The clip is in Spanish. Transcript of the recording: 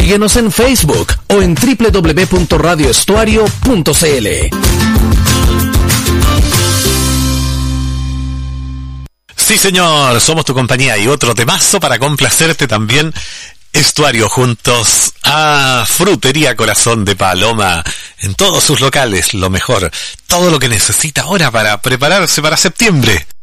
Síguenos en Facebook o en www.radioestuario.cl. Sí, señor, somos tu compañía y otro temazo para complacerte también. Estuario juntos a Frutería Corazón de Paloma. En todos sus locales, lo mejor. Todo lo que necesita ahora para prepararse para septiembre.